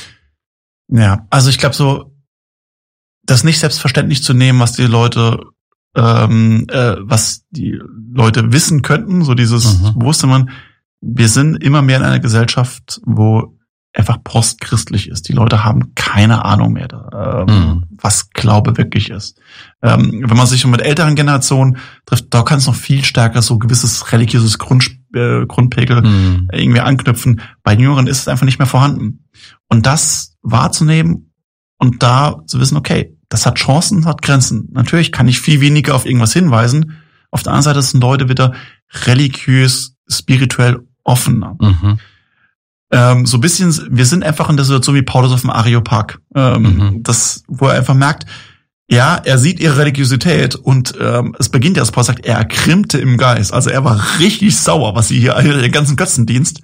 [SPEAKER 1] Ja, also ich glaube so, das nicht selbstverständlich zu nehmen, was die Leute Ähm, äh, was die Leute wissen könnten, so dieses mhm. Bewusstsein, wir sind immer mehr in einer Gesellschaft, wo einfach postchristlich ist. Die Leute haben keine Ahnung mehr, da, ähm, mhm. was Glaube wirklich ist. Ähm, wenn man sich mit älteren Generationen trifft, da kann es noch viel stärker so gewisses religiöses Grund, äh, Grundpegel mhm. irgendwie anknüpfen. Bei Jüngeren ist es einfach nicht mehr vorhanden. Und das wahrzunehmen und da zu wissen, okay, das hat Chancen, hat Grenzen. Natürlich kann ich viel weniger auf irgendwas hinweisen. Auf der anderen Seite sind Leute wieder religiös, spirituell offener. Mhm. ähm, so ein bisschen, wir sind einfach in der Situation wie Paulus auf dem Areopag. Ähm, mhm. Das, wo er einfach merkt, ja, er sieht ihre Religiosität und ähm, es beginnt ja, dass Paulus sagt, er erkrimmte im Geist. Also er war richtig sauer, was sie hier, den ganzen Götzendienst.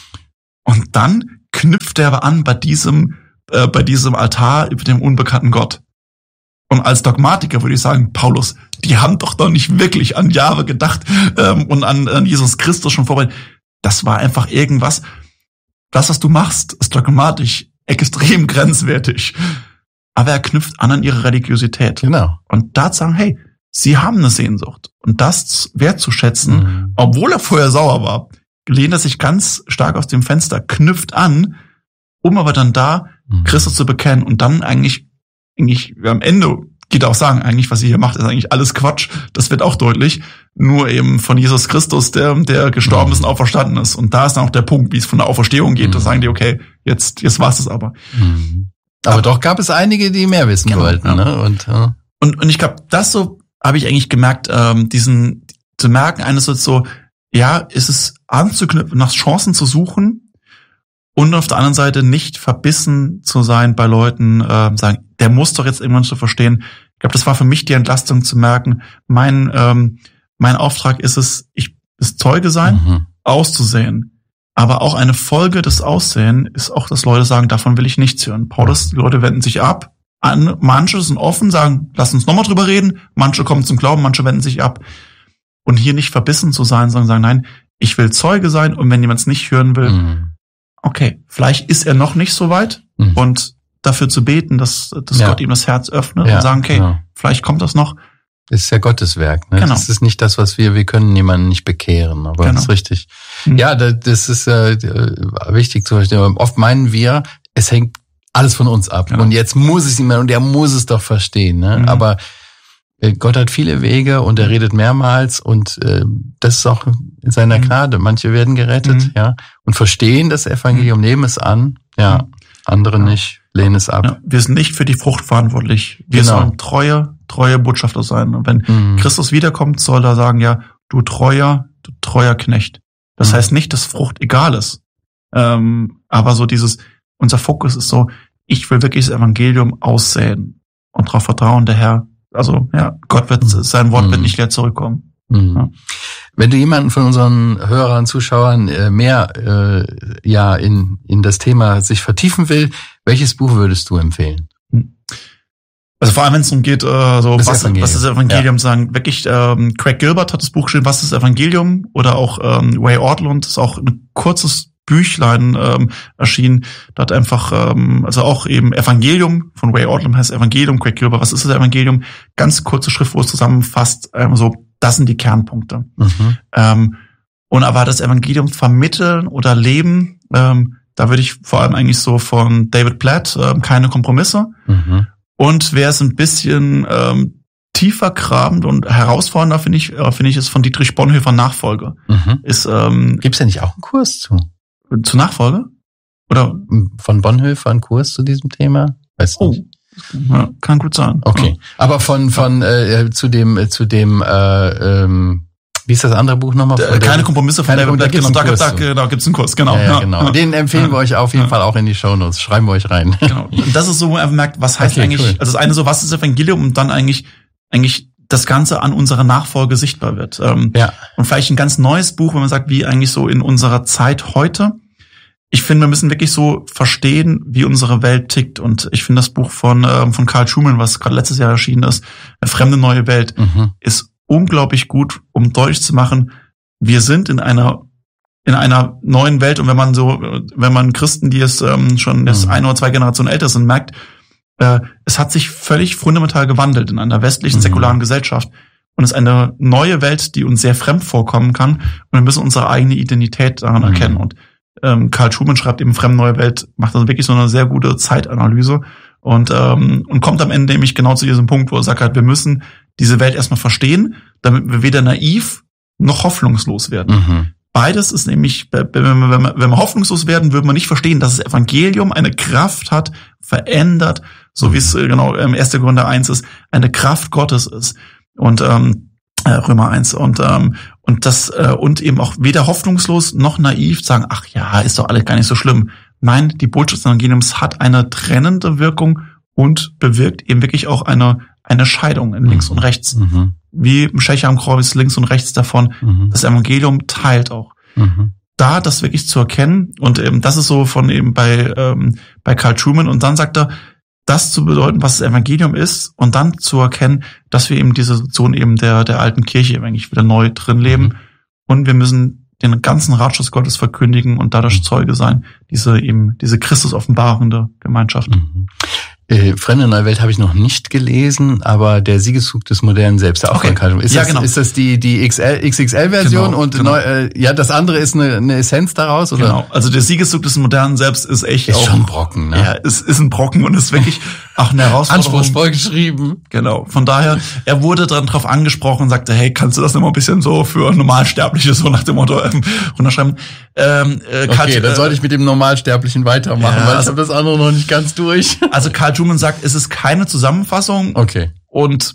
[SPEAKER 1] Und dann knüpft er aber an bei diesem, äh, bei diesem Altar über dem unbekannten Gott. Und als Dogmatiker würde ich sagen, Paulus, die haben doch doch nicht wirklich an Jahwe gedacht ähm, und an, an Jesus Christus schon vorbei. Das war einfach irgendwas. Das, was du machst, ist dogmatisch extrem grenzwertig. Aber er knüpft an an ihre Religiosität.
[SPEAKER 2] Genau.
[SPEAKER 1] Und da zu sagen, hey, sie haben eine Sehnsucht. Und das wertzuschätzen, mhm. obwohl er vorher sauer war, lehnt er sich ganz stark aus dem Fenster, knüpft an, um aber dann da mhm. Christus zu bekennen und dann eigentlich, eigentlich am Ende geht er auch sagen, eigentlich, was sie hier macht, ist eigentlich alles Quatsch. Das wird auch deutlich. Nur eben von Jesus Christus, der, der gestorben mhm. ist und auferstanden ist. Und da ist dann auch der Punkt, wie es von der Auferstehung geht. Mhm. Da sagen die, okay, jetzt, jetzt war's es aber.
[SPEAKER 2] Mhm. Aber, aber doch gab es einige, die mehr wissen genau, wollten, ja. ne? Und, ja.
[SPEAKER 1] und, und ich glaube, das so habe ich eigentlich gemerkt, ähm, diesen, zu merken, eines so, ja, ist es anzuknüpfen, nach Chancen zu suchen und auf der anderen Seite nicht verbissen zu sein bei Leuten, äh, sagen, der muss doch jetzt irgendwann zu verstehen. Ich glaube, das war für mich die Entlastung zu merken, mein, ähm, mein Auftrag ist es, ich ist Zeuge sein, mhm. auszusehen. Aber auch eine Folge des Aussehen ist auch, dass Leute sagen, davon will ich nichts hören. Paulus, die Leute wenden sich ab. An, manche sind offen, sagen, lass uns nochmal drüber reden. Manche kommen zum Glauben, manche wenden sich ab. Und hier nicht verbissen zu sein, sondern sagen, nein, ich will Zeuge sein. Und wenn jemand es nicht hören will, mhm. okay, vielleicht ist er noch nicht so weit. Mhm. Und dafür zu beten, dass, dass ja. Gott ihm das Herz öffnet ja, und sagen, okay, genau. vielleicht kommt das noch.
[SPEAKER 2] Das ist ja Gottes Werk, ne?
[SPEAKER 1] Genau.
[SPEAKER 2] Das ist nicht das, was wir, wir können niemanden nicht bekehren, aber genau. das ist richtig. Mhm. Ja, das ist äh, wichtig zu verstehen. Oft meinen wir, es hängt alles von uns ab. Genau. Und jetzt muss es ihm, und er muss es doch verstehen, ne? Mhm. Aber äh, Gott hat viele Wege und er redet mehrmals und äh, das ist auch in seiner Gnade. Manche werden gerettet, mhm. ja, und verstehen das Evangelium, mhm. nehmen es an, ja, mhm. andere ja. nicht, lehnen es ab.
[SPEAKER 1] Ja. Wir sind nicht für die Frucht verantwortlich. Wir genau. sollen treue treue Botschafter sein. Und wenn mhm. Christus wiederkommt, soll er sagen, ja, du treuer, du treuer Knecht. Das mhm. heißt nicht, dass Frucht egal ist. Ähm, aber so dieses, unser Fokus ist so, ich will wirklich das Evangelium aussäen und darauf vertrauen, der Herr, also ja, Gott wird, sein Wort mhm. wird nicht leer zurückkommen.
[SPEAKER 2] Mhm. Ja. Wenn du jemanden von unseren Hörern, Zuschauern äh, mehr äh, ja in in das Thema sich vertiefen will, welches Buch würdest du empfehlen?
[SPEAKER 1] Also vor allem, wenn es darum geht, äh, so das was, was das Evangelium ja. sagen, wirklich, ähm, Craig Gilbert hat das Buch geschrieben, was ist das Evangelium? Oder auch ähm, Ray Ortlund, ist auch ein kurzes Büchlein ähm, erschienen. Da hat einfach, ähm, also auch eben Evangelium von Ray Ortlund heißt Evangelium, Craig Gilbert, was ist das Evangelium? Ganz kurze Schrift, wo es zusammenfasst, ähm, so, das sind die Kernpunkte. Mhm. Ähm, und aber das Evangelium vermitteln oder leben, ähm, da würde ich vor allem eigentlich so von David Platt, ähm, keine Kompromisse. Mhm. Und wer es ein bisschen ähm, tiefer grabend und herausfordernder, finde ich, äh, finde ich, ist von Dietrich Bonhoeffer Nachfolge. Mhm. Ist, ähm,
[SPEAKER 2] gibt's ja nicht auch einen Kurs zu?
[SPEAKER 1] Zu Nachfolge? Oder?
[SPEAKER 2] Von Bonhoeffer einen Kurs zu diesem Thema? Weiß
[SPEAKER 1] oh.
[SPEAKER 2] nicht.
[SPEAKER 1] Ja, kann gut sein.
[SPEAKER 2] Okay. Ja. Aber von, von, äh, zu dem, äh, zu dem, äh, ähm, wie ist das andere Buch nochmal?
[SPEAKER 1] Keine der, Kompromisse von David Platt. Genau, da, da, da, genau, gibt's einen Kurs. Genau.
[SPEAKER 2] Ja, ja, genau. Ja. Den empfehlen ja. wir euch auf jeden ja. Fall auch in die Shownotes. Schreiben wir euch rein.
[SPEAKER 1] Genau. Und das ist so, wo man einfach merkt, was heißt okay, eigentlich, cool. also das eine so, was ist Evangelium und dann eigentlich, eigentlich das Ganze an unserer Nachfolge sichtbar wird. Ähm, ja. Und vielleicht ein ganz neues Buch, wenn man sagt, wie eigentlich so in unserer Zeit heute. Ich finde, wir müssen wirklich so verstehen, wie unsere Welt tickt. Und ich finde das Buch von, ähm, von Carl Trueman, was gerade letztes Jahr erschienen ist, Eine fremde neue Welt, mhm. ist unglaublich gut, um deutlich zu machen, wir sind in einer in einer neuen Welt und wenn man so, wenn man Christen, die es ähm, schon jetzt mhm. ein oder zwei Generationen älter sind, merkt, äh, es hat sich völlig fundamental gewandelt in einer westlichen, mhm. säkularen Gesellschaft und es ist eine neue Welt, die uns sehr fremd vorkommen kann und wir müssen unsere eigene Identität daran mhm. erkennen und ähm, Carl Trueman schreibt eben Fremde neue Welt, macht also wirklich so eine sehr gute Zeitanalyse und ähm, und kommt am Ende nämlich genau zu diesem Punkt, wo er sagt halt, wir müssen diese Welt erstmal verstehen, damit wir weder naiv noch hoffnungslos werden. Mhm. Beides ist nämlich, wenn wir, wenn, wir, wenn wir hoffnungslos werden, würde man nicht verstehen, dass das Evangelium eine Kraft hat, verändert, so wie es genau im ersten Korinther eins ist, eine Kraft Gottes ist. Und ähm, äh, Römer eins. Und ähm, und das äh, und eben auch weder hoffnungslos noch naiv sagen, ach ja, ist doch alles gar nicht so schlimm. Nein, die Botschaft des Evangeliums hat eine trennende Wirkung und bewirkt eben wirklich auch eine eine Scheidung in links und rechts.
[SPEAKER 2] Mhm.
[SPEAKER 1] Wie im Schächer am Kreuz, links und rechts davon.
[SPEAKER 2] Mhm.
[SPEAKER 1] Das Evangelium teilt auch.
[SPEAKER 2] Mhm.
[SPEAKER 1] Da das wirklich zu erkennen, und eben das ist so von eben bei ähm, bei Carl Trueman, und dann sagt er, das zu bedeuten, was das Evangelium ist, und dann zu erkennen, dass wir eben diese Situation eben der der alten Kirche eigentlich wieder neu drin leben,
[SPEAKER 2] Mhm.
[SPEAKER 1] und wir müssen den ganzen Ratschluss Gottes verkündigen und dadurch Zeuge sein, diese eben diese Christus offenbarende Gemeinschaft.
[SPEAKER 2] Mhm. Äh, Fremde Neue Welt habe ich noch nicht gelesen, aber der Siegeszug des modernen Selbst, der auch
[SPEAKER 1] Okay.
[SPEAKER 2] von Carl Trueman. Ist
[SPEAKER 1] Ja,
[SPEAKER 2] das,
[SPEAKER 1] genau.
[SPEAKER 2] ist das die die X L, X X L-Version
[SPEAKER 1] Genau,
[SPEAKER 2] und
[SPEAKER 1] genau.
[SPEAKER 2] Neu, äh, ja, das andere ist eine, eine Essenz daraus, oder?
[SPEAKER 1] Genau. Also der Siegeszug des modernen Selbst ist echt
[SPEAKER 2] Ist
[SPEAKER 1] auch
[SPEAKER 2] schon ein Brocken, ne?
[SPEAKER 1] ja, es ist ein Brocken und ist wirklich auch eine Herausforderung.
[SPEAKER 2] Anspruchsvoll geschrieben.
[SPEAKER 1] Genau. Von daher, er wurde dann drauf angesprochen und sagte, hey, kannst du das immer ein bisschen so für Normalsterbliche so nach dem Motto ähm, runterschreiben? Ähm, äh, Carl,
[SPEAKER 2] Okay, dann
[SPEAKER 1] äh,
[SPEAKER 2] sollte ich mit dem Normalsterblichen weitermachen,
[SPEAKER 1] Ja,
[SPEAKER 2] weil ich
[SPEAKER 1] also-
[SPEAKER 2] habe das andere noch nicht ganz durch.
[SPEAKER 1] Also Carl Trueman sagt, es ist keine Zusammenfassung,
[SPEAKER 2] Okay.
[SPEAKER 1] und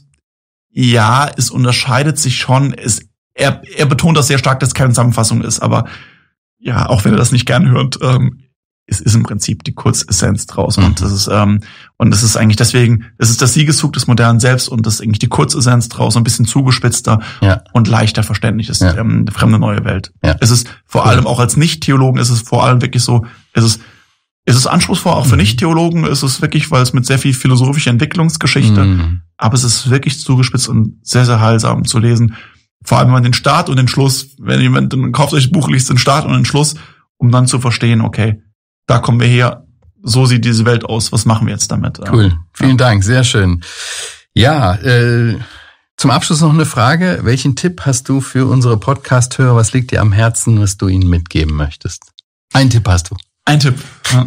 [SPEAKER 1] ja, es unterscheidet sich schon. Es, er, er betont das sehr stark, dass es keine Zusammenfassung ist, aber ja, auch wenn er das nicht gern hört, ähm, es ist im Prinzip die Kurzessenz draus.
[SPEAKER 2] Mhm.
[SPEAKER 1] Und das ist, ähm, und das ist eigentlich deswegen, es ist das Siegeszug des modernen Selbst, und das ist eigentlich die Kurzessenz draus, ein bisschen zugespitzter
[SPEAKER 2] Ja.
[SPEAKER 1] und leichter verständlich ist,
[SPEAKER 2] Ja.
[SPEAKER 1] ähm, die fremde neue Welt.
[SPEAKER 2] Ja.
[SPEAKER 1] Es ist vor
[SPEAKER 2] Cool.
[SPEAKER 1] allem auch als Nicht-Theologen ist es vor allem wirklich so, es ist, es ist anspruchsvoll, auch für
[SPEAKER 2] Mhm.
[SPEAKER 1] Nicht-Theologen ist es wirklich, weil es mit sehr viel philosophischer Entwicklungsgeschichte,
[SPEAKER 2] Mhm.
[SPEAKER 1] aber es ist wirklich zugespitzt und sehr, sehr heilsam zu lesen. Vor allem, wenn man den Start und den Schluss, wenn jemand dann kauft euch das Buch, liest den Start und den Schluss, um dann zu verstehen, okay, da kommen wir her, so sieht diese Welt aus, was machen wir jetzt damit?
[SPEAKER 2] Cool, vielen Dank, sehr schön. Ja, äh, zum Abschluss noch eine Frage. Welchen Tipp hast du für unsere Podcast-Hörer? Was liegt dir am Herzen, was du ihnen mitgeben möchtest? Einen Tipp hast du.
[SPEAKER 1] Ein Tipp. Ja.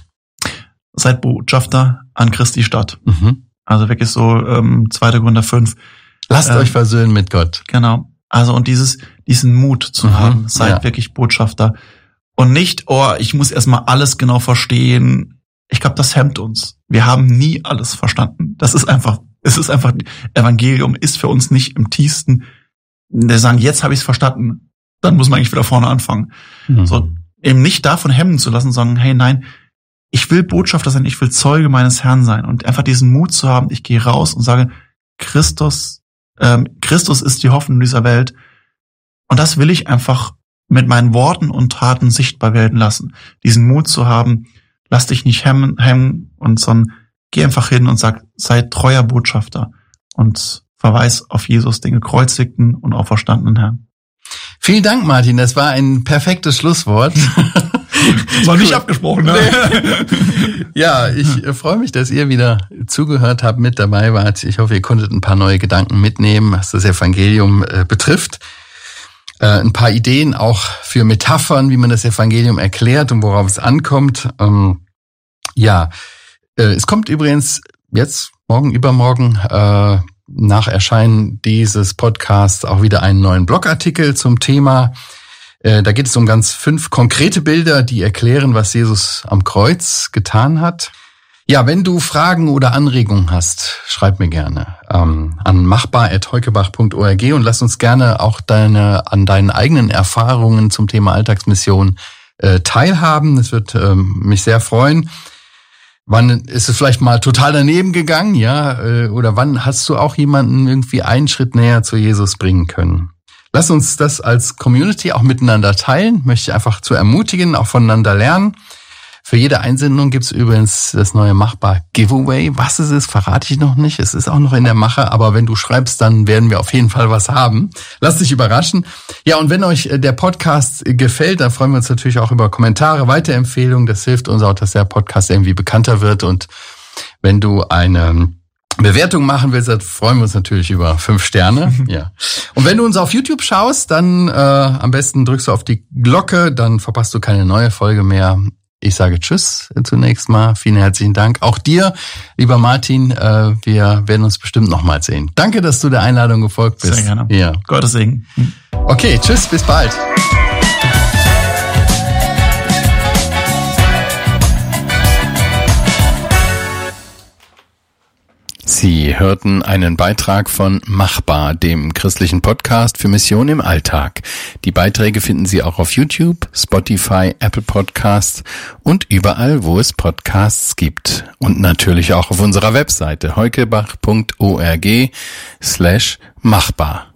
[SPEAKER 1] Seid Botschafter an Christi Stadt.
[SPEAKER 2] Mhm.
[SPEAKER 1] Also wirklich so, ähm, zweiter Korinther fünf.
[SPEAKER 2] Lasst
[SPEAKER 1] Ähm,
[SPEAKER 2] euch versöhnen mit Gott.
[SPEAKER 1] Genau. Also, und dieses, diesen Mut zu
[SPEAKER 2] Mhm,
[SPEAKER 1] haben, seid
[SPEAKER 2] ja.
[SPEAKER 1] wirklich Botschafter. Und nicht, oh, ich muss erstmal alles genau verstehen. Ich glaube, das hemmt uns. Wir haben nie alles verstanden. Das ist einfach, es ist einfach, Evangelium ist für uns nicht im tiefsten, der sagen, jetzt habe ich es verstanden. Dann muss man eigentlich wieder vorne anfangen.
[SPEAKER 2] Mhm.
[SPEAKER 1] So, eben nicht davon hemmen zu lassen, sondern, hey, nein, ich will Botschafter sein, ich will Zeuge meines Herrn sein. Und einfach diesen Mut zu haben, ich gehe raus und sage, Christus, ähm, Christus ist die Hoffnung dieser Welt. Und das will ich einfach mit meinen Worten und Taten sichtbar werden lassen. Diesen Mut zu haben, lass dich nicht hemmen, hemmen und sondern geh einfach hin und sag, sei treuer Botschafter und verweis auf Jesus, den gekreuzigten und auferstandenen Herrn.
[SPEAKER 2] Vielen Dank, Martin. Das war ein perfektes Schlusswort.
[SPEAKER 1] War nicht abgesprochen, ne?
[SPEAKER 2] Ja, ich äh, freue mich, dass ihr wieder zugehört habt, mit dabei wart. Ich hoffe, ihr konntet ein paar neue Gedanken mitnehmen, was das Evangelium äh, betrifft. Äh, ein paar Ideen auch für Metaphern, wie man das Evangelium erklärt und worauf es ankommt. Ähm, ja, äh, es kommt übrigens jetzt, morgen, übermorgen, äh, nach Erscheinen dieses Podcasts auch wieder einen neuen Blogartikel zum Thema. Äh, da geht es um ganz fünf konkrete Bilder, die erklären, was Jesus am Kreuz getan hat. Ja, wenn du Fragen oder Anregungen hast, schreib mir gerne ähm, an machbar at heukebach punkt org und lass uns gerne auch deine an deinen eigenen Erfahrungen zum Thema Alltagsmission äh, teilhaben. Das wird ähm, mich sehr freuen. Wann ist es vielleicht mal total daneben gegangen, ja? Äh, oder wann hast du auch jemanden irgendwie einen Schritt näher zu Jesus bringen können? Lass uns das als Community auch miteinander teilen. Möchte ich einfach zu ermutigen, auch voneinander lernen. Für jede Einsendung gibt's übrigens das neue Machbar-Giveaway. Was es ist, verrate ich noch nicht. Es ist auch noch in der Mache, aber wenn du schreibst, dann werden wir auf jeden Fall was haben. Lass dich überraschen. Ja, und wenn euch der Podcast gefällt, dann freuen wir uns natürlich auch über Kommentare, Weiterempfehlungen. Das hilft uns auch, dass der Podcast irgendwie bekannter wird. Und wenn du eine Bewertung machen willst, dann freuen wir uns natürlich über fünf Sterne. Ja. Und wenn du uns auf YouTube schaust, dann äh, am besten drückst du auf die Glocke, dann verpasst du keine neue Folge mehr. Ich sage Tschüss zunächst mal. Vielen herzlichen Dank. Auch dir, lieber Martin, äh, wir werden uns bestimmt nochmal sehen. Danke, dass du der Einladung gefolgt bist.
[SPEAKER 1] Sehr gerne.
[SPEAKER 2] Ja.
[SPEAKER 1] Gottes Segen.
[SPEAKER 2] Okay, tschüss, bis bald. Sie hörten einen Beitrag von Machbar, dem christlichen Podcast für Mission im Alltag. Die Beiträge finden Sie auch auf YouTube, Spotify, Apple Podcasts und überall, wo es Podcasts gibt. Und natürlich auch auf unserer Webseite heukebach punkt org slash machbar.